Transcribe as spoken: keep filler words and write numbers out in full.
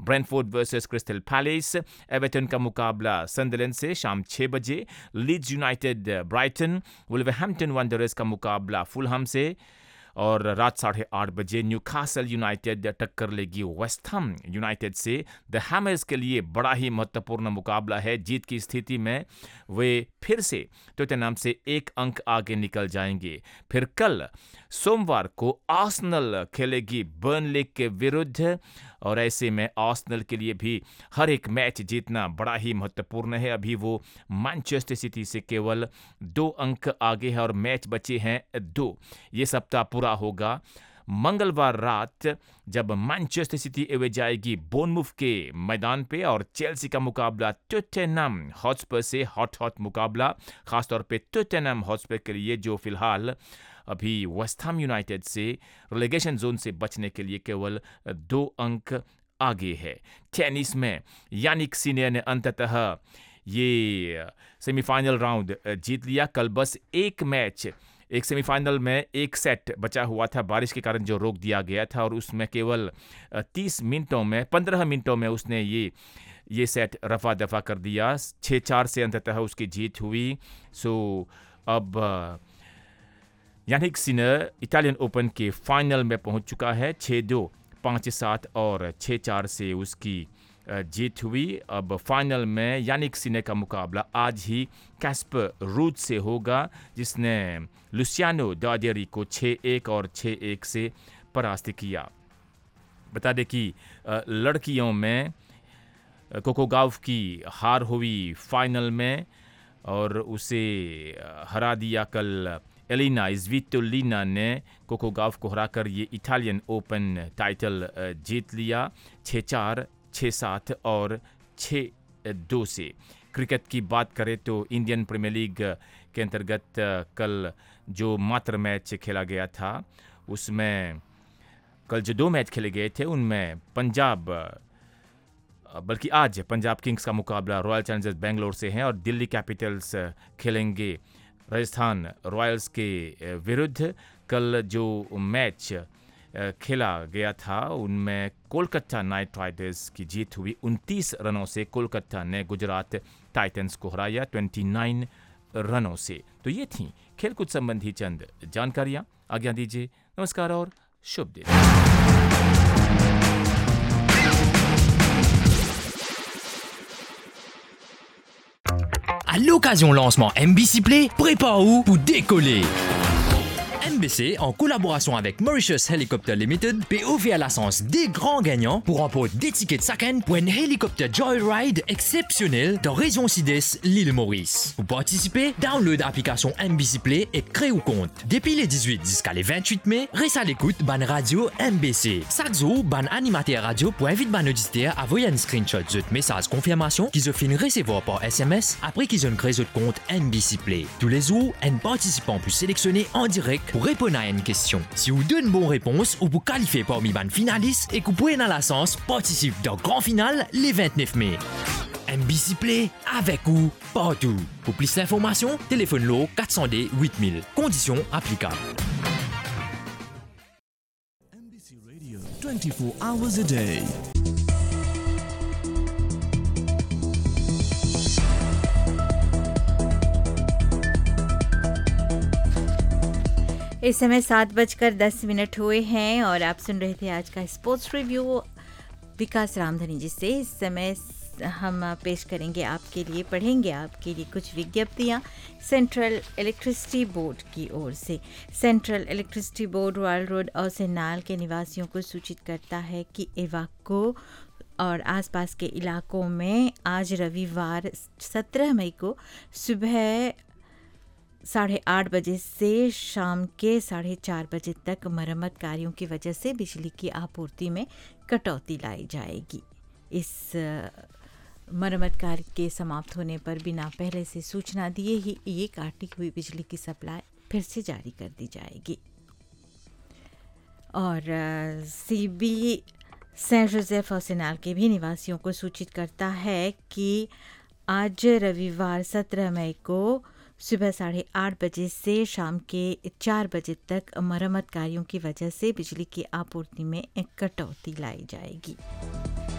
Brentford versus crystal palace, Everton का मुकाबला सनडरलैंड से शाम छह बजे, लीड्स यूनाइटेड ब्राइटन, वुल्वरहैम्पटन वंडरर्स का मुकाबला फुलहम से, और रात साढ़े आठ बजे न्यूकासल यूनाइटेड टक्कर लेगी वेस्ट हैम यूनाइटेड से। द हैमर्स के लिए बड़ा ही महत्वपूर्ण मुकाबला है। जीत की स्थिति में वे फिर से टॉटनहम से एक अंक आगे निकल जाएंगे। फिर कल सोमवार को आर्सेनल खेलेगी बर्नले के विरुद्ध, और ऐसे में आर्सेनल के लिए भी हर एक मैच जीतना बड़ा ही महत्वपूर्ण है। अभी वो मैनचेस्टर सिटी से केवल दो अंक आगे है और मैच बचे हैं दो। ये सप्ताह पूरा होगा मंगलवार रात जब मैनचेस्टर सिटी एवे जाएगी बोर्नमूथ के मैदान पे, और चेल्सी का मुकाबला टॉटनहम हॉटस्पर से। हॉट हॉट मुकाबला खासतौर पे टॉटनहम हॉटस्पर के लिए, जो फिलहाल अभी वेस्ट हैम यूनाइटेड से रिलेगेशन जोन से बचने के लिए केवल दो अंक आगे है। टेनिस में यानिक सिनर ने अंततः ये सेमीफाइनल राउंड जीत लिया। कल बस एक मैच, एक सेमीफाइनल में एक सेट बचा हुआ था, बारिश के कारण जो रोक दिया गया था, और उसमें केवल तीस मिनटों में पंद्रह मिनटों में उसने ये ये सेट रफा दफा कर दिया। छः चार से अंततः उसकी जीत हुई। सो अब यानिक सिनर इटालियन ओपन के फाइनल में पहुंच चुका है। छः दो, पाँच सात और छः चार से उसकी जीत हुई। अब फाइनल में यानिक सिनर का मुकाबला आज ही कैस्पर रूद से होगा, जिसने लुसियानो डाडेरी को छः एक और छः एक से परास्त किया। बता दें कि लड़कियों में कोको गाउफ की हार हुई फाइनल में, और उसे हरा दिया कल एलिना इज़विटोलिना ने। कोको गाउफ को हराकर ये इटालियन ओपन टाइटल जीत लिया छः चार, छः सात और छः दो से। क्रिकेट की बात करें तो इंडियन प्रीमियर लीग के अंतर्गत कल जो मात्र मैच खेला गया था, उसमें कल जो दो मैच खेले गए थे उनमें पंजाब, बल्कि आज पंजाब किंग्स का मुकाबला रॉयल चैलेंजर्स बेंगलोर से है, और दिल्ली कैपिटल्स खेलेंगे राजस्थान रॉयल्स के विरुद्ध। कल जो मैच खेला गया था उनमें कोलकाता नाइट राइडर्स की जीत हुई उनतीस रनों से। कोलकाता ने गुजरात टाइटंस को हराया उनतीस रनों से। तो ये थी खेलकूद संबंधी चंद जानकारियां। आज्ञा दीजिए, नमस्कार और शुभ दिन। À l'occasion lancement M B C Play, prépare-vous pour décoller. M B C, en collaboration avec Mauritius Helicopter Limited, peut offrir la chance des grands gagnants pour remporter des tickets de chacun pour un hélicoptère joyride exceptionnel dans région sud-est, l'île Maurice. Pour participer, download l'application M B C Play et créez un compte. Depuis les dix-huit jusqu'à les vingt-huit mai, reste à l'écoute ban radio M B C. Chaque jour, ban animateur radio pour inviter ban auditeur à envoyer un screenshot de message confirmation qu'ils ont fini recevoir par S M S après qu'ils ont créé votre compte M B C Play. Tous les jours, un participant peut sélectionner en direct pour répondre à une question. Si vous donnez une bonne réponse ou vous qualifiez parmi les finalistes et que vous pouvez dans la chance participer dans le grand final le vingt-neuf mai. M B C Play avec vous partout. Pour plus d'informations, téléphone l'eau quatre cents D huit mille. Conditions applicables. M B C Radio twenty-four hours a day. इस समय सात बजकर दस minute हुए हैं और आप सुन रहे थे आज का स्पोर्ट्स रिव्यू विकास रामधनी जी से। इस समय हम पेश करेंगे आपके लिए, पढ़ेंगे आपके लिए कुछ विज्ञप्तियाँ सेंट्रल इलेक्ट्रिसिटी बोर्ड की ओर से। Central electricity board royal road और सेनाल के निवासियों को सूचित करता है कि इवाको और आसपास के इलाकों में आज रविवार सत्रह मई को सुबह साढ़े आठ बजे से शाम के साढ़े चार बजे तक मरम्मत कार्यों की वजह से बिजली की आपूर्ति में कटौती लाई जाएगी। इस मरम्मत कार्य के समाप्त होने पर बिना पहले से सूचना दिए ही ये काटी हुई बिजली की सप्लाई फिर से जारी कर दी जाएगी। और सीबी सेंट जोसेफ और सेनाल के भी निवासियों को सूचित करता है कि आज रविवार सत्रह मई को सुबह साढ़े आठ बजे से शाम के चार बजे तक मरम्मत कार्यों की वजह से बिजली की आपूर्ति में कटौती लाई जाएगी।